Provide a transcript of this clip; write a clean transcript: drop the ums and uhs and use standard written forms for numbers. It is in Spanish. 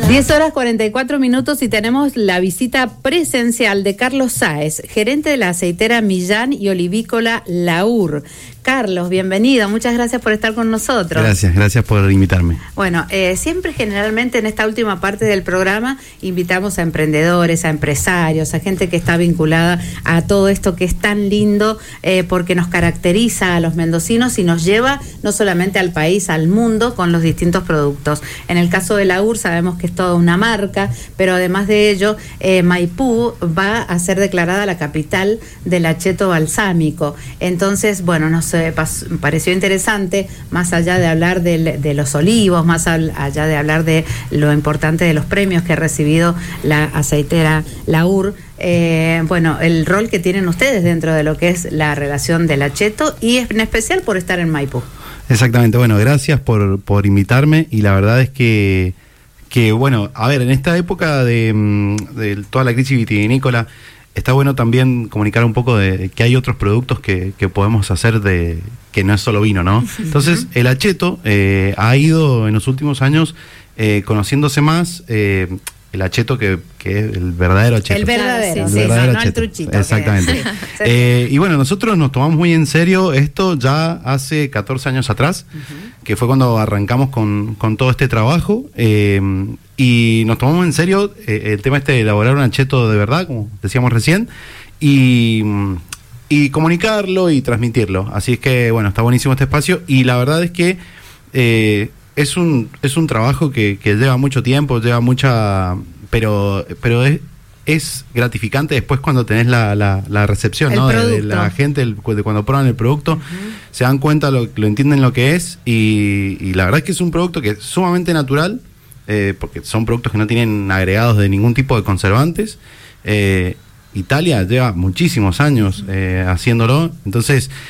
10:44 y tenemos la visita presencial de Carlos Sáez, gerente de la aceitera Millán y olivícola Laur. Carlos, bienvenido, muchas gracias por estar con nosotros. Gracias por invitarme. Bueno, siempre generalmente en esta última parte del programa invitamos a emprendedores, a empresarios, a gente que está vinculada a todo esto que es tan lindo porque nos caracteriza a los mendocinos y nos lleva no solamente al país, al mundo con los distintos productos. En el caso de Laur sabemos que es toda una marca, pero además de ello, Maipú va a ser declarada la capital del acheto balsámico. Entonces, bueno, nos pareció interesante, más allá de hablar de los olivos, más allá de hablar de lo importante de los premios que ha recibido la aceitera Laur, bueno, el rol que tienen ustedes dentro de lo que es la relación del acheto y en especial por estar en Maipú. Exactamente, bueno, gracias por invitarme y la verdad es que bueno, a ver, en esta época de toda la crisis vitivinícola, está bueno también comunicar un poco de que hay otros productos que podemos hacer que no es solo vino, ¿no? Entonces, el acheto ha ido en los últimos años conociéndose más, el acheto que es el verdadero acheto. El verdadero, sí, no el truchito. Exactamente. Y bueno, nosotros nos tomamos muy en serio esto ya hace 14 años atrás, que fue cuando arrancamos con todo este trabajo, y nos tomamos en serio el tema de elaborar un acheto de verdad, como decíamos recién, y comunicarlo y transmitirlo. Así es que, bueno, está buenísimo este espacio, y la verdad es que es un trabajo que lleva mucho tiempo, lleva mucha... Pero es gratificante después cuando tenés la recepción, ¿no? De la gente, de cuando prueban el producto, se dan cuenta, lo entienden lo que es, y la verdad es que es un producto que es sumamente natural, porque son productos que no tienen agregados de ningún tipo de conservantes. Italia lleva muchísimos años haciéndolo, entonces